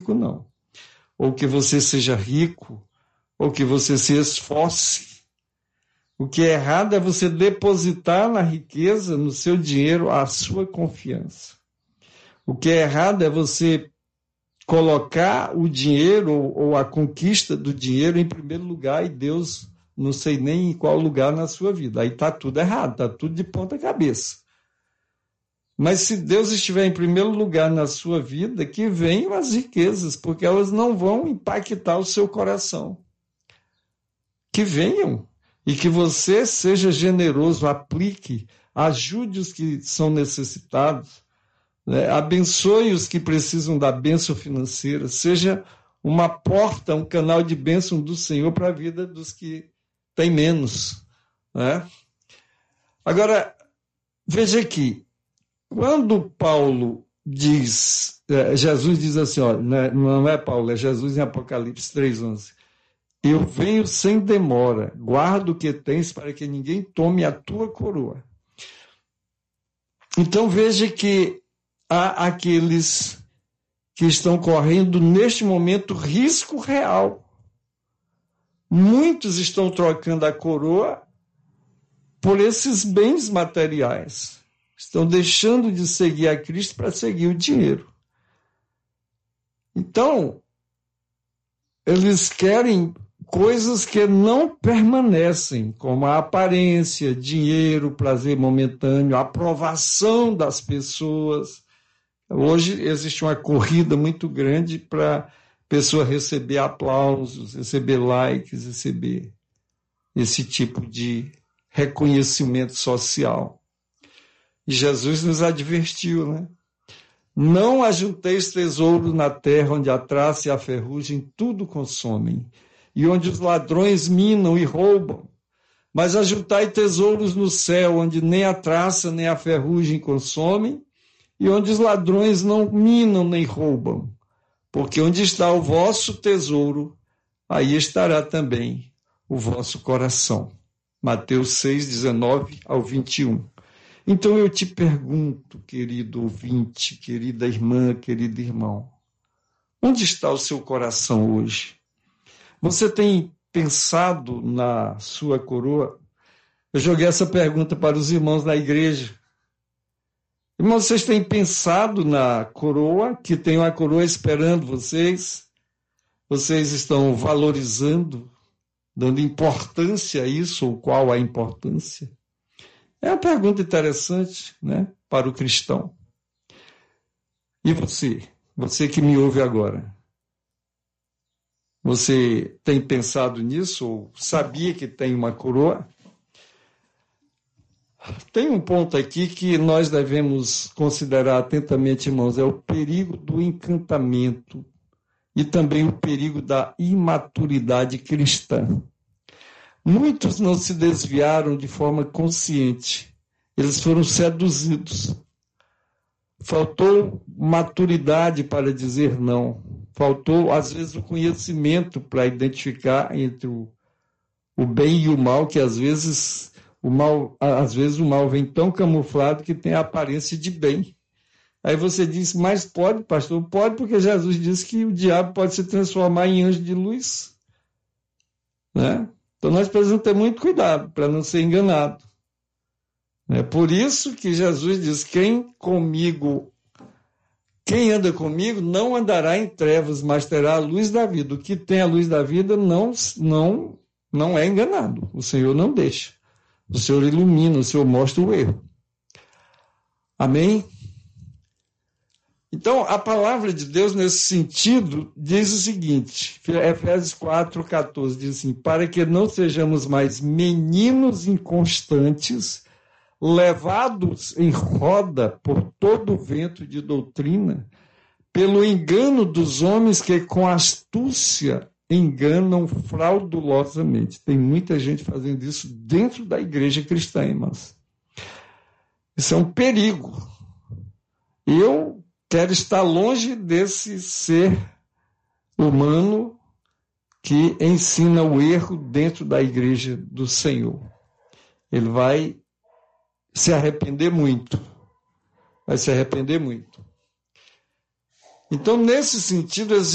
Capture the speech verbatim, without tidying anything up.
não. Ou que você seja rico, ou que você se esforce. O que é errado é você depositar na riqueza, no seu dinheiro, a sua confiança. O que é errado é você colocar o dinheiro ou, ou a conquista do dinheiro em primeiro lugar e Deus não sei nem em qual lugar na sua vida. Aí está tudo errado, está tudo de ponta cabeça. Mas se Deus estiver em primeiro lugar na sua vida, que venham as riquezas, porque elas não vão impactar o seu coração. Que venham e que você seja generoso, aplique, ajude os que são necessitados, né? Abençoe os que precisam da bênção financeira, seja uma porta, um canal de bênção do Senhor para a vida dos que têm menos, né? Agora, veja aqui, quando Paulo diz, Jesus diz assim, ó, não é Paulo, é Jesus em Apocalipse três, onze, eu venho sem demora, guarda o que tens para que ninguém tome a tua coroa. Então veja que há aqueles que estão correndo neste momento risco real. Muitos estão trocando a coroa por esses bens materiais. Estão deixando de seguir a Cristo para seguir o dinheiro. Então, eles querem coisas que não permanecem, como a aparência, dinheiro, prazer momentâneo, a aprovação das pessoas. Hoje existe uma corrida muito grande para a pessoa receber aplausos, receber likes, receber esse tipo de reconhecimento social. E Jesus nos advertiu, né? Não ajunteis tesouros na terra, onde a traça e a ferrugem tudo consomem, e onde os ladrões minam e roubam. Mas ajuntai tesouros no céu, onde nem a traça nem a ferrugem consomem, e onde os ladrões não minam nem roubam. Porque onde está o vosso tesouro, aí estará também o vosso coração. Mateus seis, dezenove ao vinte e um. Então eu te pergunto, querido ouvinte, querida irmã, querido irmão, onde está o seu coração hoje? Você tem pensado na sua coroa? Eu joguei essa pergunta para os irmãos na igreja. Irmãos, vocês têm pensado na coroa, que tem uma coroa esperando vocês? Vocês estão valorizando, dando importância a isso, ou qual a importância? É uma pergunta interessante, né, para o cristão. E você? Você que me ouve agora? Você tem pensado nisso ou sabia que tem uma coroa? Tem um ponto aqui que nós devemos considerar atentamente, irmãos, é o perigo do encantamento e também o perigo da imaturidade cristã. Muitos não se desviaram de forma consciente. Eles foram seduzidos. Faltou maturidade para dizer não. Faltou, às vezes, o conhecimento para identificar entre o, o bem e o mal, que às vezes o mal, às vezes o mal vem tão camuflado que tem a aparência de bem. Aí você diz, mas pode, pastor? Pode, porque Jesus disse que o diabo pode se transformar em anjo de luz. Né? Então nós precisamos ter muito cuidado para não ser enganado. É por isso que Jesus diz, quem comigo, quem anda comigo não andará em trevas, mas terá a luz da vida. O que tem a luz da vida não, não, não é enganado. O Senhor não deixa. O Senhor ilumina, o Senhor mostra o erro. Amém? Então, a palavra de Deus, nesse sentido, diz o seguinte, Efésios quatro, catorze, diz assim, para que não sejamos mais meninos inconstantes, levados em roda por todo o vento de doutrina, pelo engano dos homens que com astúcia enganam fraudulosamente. Tem muita gente fazendo isso dentro da igreja cristã, irmãos. Isso é um perigo. Eu quero estar longe desse ser humano que ensina o erro dentro da igreja do Senhor. Ele vai se arrepender muito. Vai se arrepender muito. Então, nesse sentido,